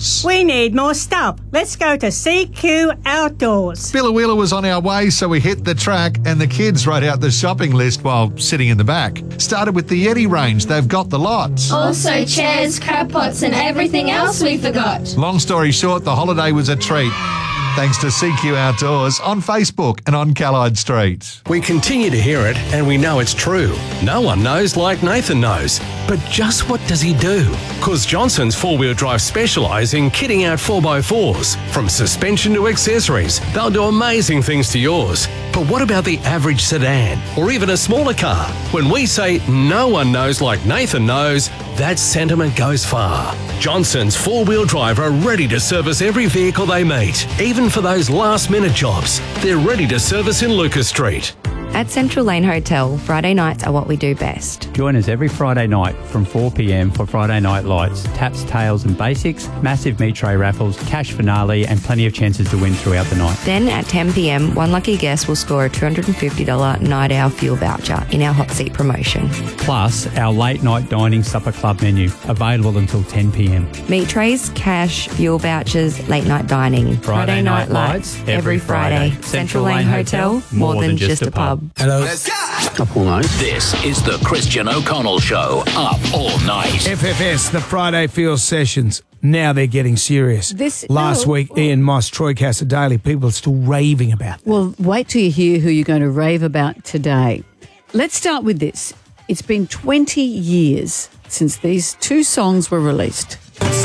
Outdoors. We need more stuff. Let's go to CQ Outdoors. Billawheeler was on our way, so we hit the track and the kids wrote out the shopping list while sitting in the back. Started with the Yeti range. They've got the lots. Also chairs, crab pots and everything else we forgot. Long story short, the holiday was a treat. Thanks to CQ Outdoors on Facebook and on Callide Street. We continue to hear it and we know it's true. No one knows like Nathan knows. But just what does he do? Because Johnson's 4-wheel drive specialise in kitting out 4x4s. From suspension to accessories, they'll do amazing things to yours. But what about the average sedan or even a smaller car? When we say no one knows like Nathan knows, that sentiment goes far. Johnson's 4-wheel drive are ready to service every vehicle they meet, even for those last-minute jobs. They're ready to service in Lucas Street. At Central Lane Hotel, Friday nights are what we do best. Join us every Friday night from 4 p.m. for Friday Night Lights, taps, tails and basics, massive meat tray raffles, cash finale and plenty of chances to win throughout the night. Then at 10 p.m, one lucky guest will score a $250 night owl fuel voucher in our hot seat promotion. Plus, our late night dining supper club menu, available until 10 p.m. Meat trays, cash, fuel vouchers, late night dining. Friday Night Lights, every Friday. Central Lane Hotel, more than just a pub. Hello. Up all night. This is the Christian O'Connell Show. Up all night. FFS, the Friday Field Sessions. Now they're getting serious. Last week, Ian Moss, Troy Cassar-Daley, people are still raving about that. Well, wait till you hear who you're going to rave about today. Let's start with this. It's been 20 years since these two songs were released.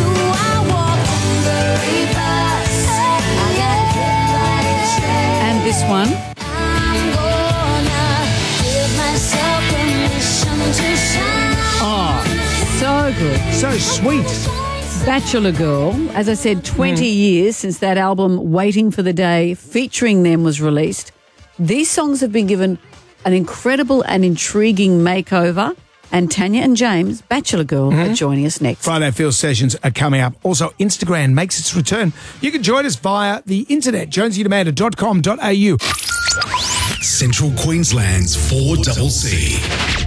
And this one. Oh, so good. So sweet. Bachelor Girl, as I said, 20 years since that album Waiting for the Day featuring them was released. These songs have been given an incredible and intriguing makeover. And Tanya and James, Bachelor Girl, are joining us next. Friday Field Sessions are coming up. Also, Instagram makes its return. You can join us via the internet, jonesyandamanda.com.au. Central Queensland's 4CC.